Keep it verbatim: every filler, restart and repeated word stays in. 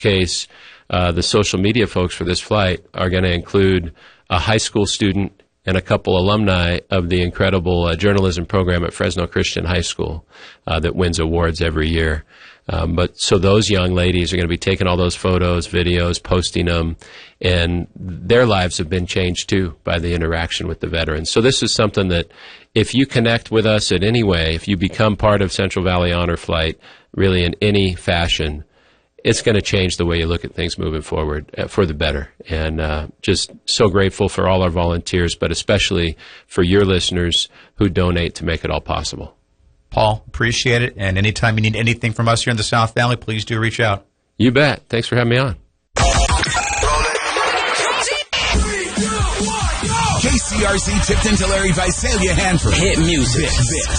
case, uh, the social media folks for this flight are going to include a high school student and a couple alumni of the incredible uh, journalism program at Fresno Christian High School uh, that wins awards every year. Um, but so those young ladies are going to be taking all those photos, videos, posting them, and their lives have been changed too by the interaction with the veterans. So this is something that if you connect with us in any way, if you become part of Central Valley Honor Flight, really in any fashion, it's going to change the way you look at things moving forward uh, for the better. And uh, just so grateful for all our volunteers, but especially for your listeners who donate to make it all possible. Paul, appreciate it. And anytime you need anything from us here in the South Valley, please do reach out. You bet. Thanks for having me on. K C R C Tipton to Larry Visalia Hanford. Hit music. This, this